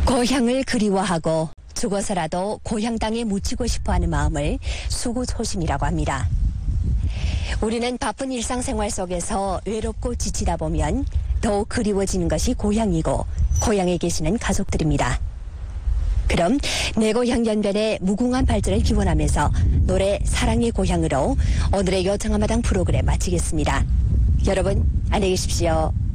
고향을 그리워하고 죽어서라도 고향 땅에 묻히고 싶어하는 마음을 수구초심이라고 합니다. 우리는 바쁜 일상생활 속에서 외롭고 지치다 보면 더욱 그리워지는 것이 고향이고 고향에 계시는 가족들입니다. 그럼 내 고향 연변의 무궁한 발전을 기원하면서 노래 사랑의 고향으로 오늘의 요청한마당 프로그램 마치겠습니다. 여러분 안녕히 계십시오.